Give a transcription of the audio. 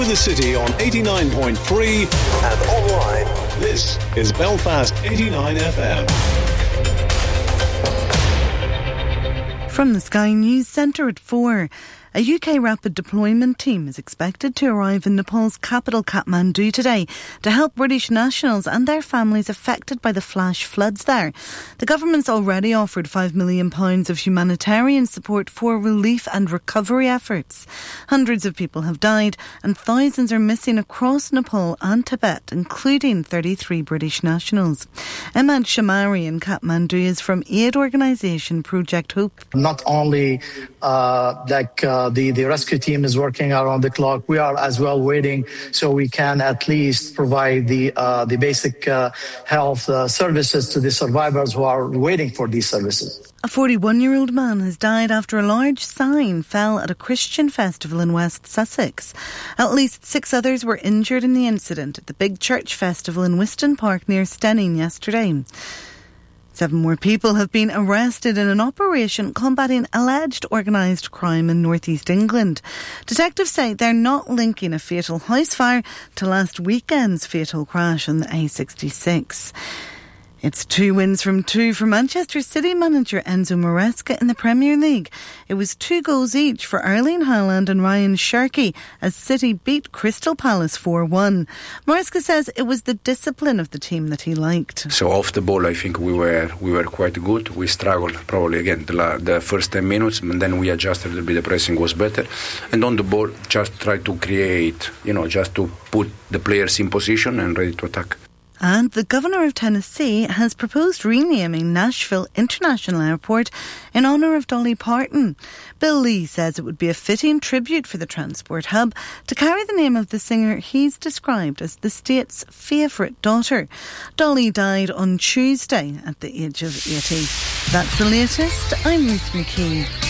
the city on 89.3 and online. This is Belfast 89 FM. From the Sky News Centre at 4. A UK rapid deployment team is expected to arrive in Nepal's capital Kathmandu today to help British nationals and their families affected by the flash floods there. The government's already offered £5 million of humanitarian support for relief and recovery efforts. Hundreds of people have died and thousands are missing across Nepal and Tibet, including 33 British nationals. Ahmad Shamari in Kathmandu is from aid organisation Project Hope. Not only the rescue team is working around the clock, we are as well waiting so we can at least provide the basic health services to the survivors who are waiting for these services. A 41-year-old man has died after a large sign fell at a Christian festival in West Sussex. At least 6 others were injured in the incident at the Big Church Festival in Whiston Park near Steyning yesterday. 7 more people have been arrested in an operation combating alleged organised crime in northeast England. Detectives say they're not linking a fatal house fire to last weekend's fatal crash on the A66. It's 2 wins from 2 for Manchester City manager Enzo Maresca in the Premier League. It was 2 goals each for Erling Haaland and Ryan Cherki as City beat Crystal Palace 4-1. Maresca says it was the discipline of the team that he liked. So off the ball, I think we were quite good. We struggled probably again the first 10 minutes, and then we adjusted a little bit. The pressing was better, and on the ball, just try to create, just to put the players in position and ready to attack. And the Governor of Tennessee has proposed renaming Nashville International Airport in honour of Dolly Parton. Bill Lee says it would be a fitting tribute for the transport hub to carry the name of the singer he's described as the state's favourite daughter. Dolly died on Tuesday at the age of 80. That's the latest. I'm Ruth McKee.